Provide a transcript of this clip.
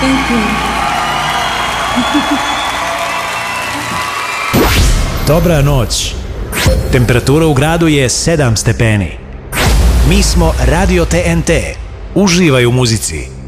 Thank you. Dobra noć. Temperatura u gradu je 7 stepeni. Mi smo Radio TNT. Uživaj u muzici.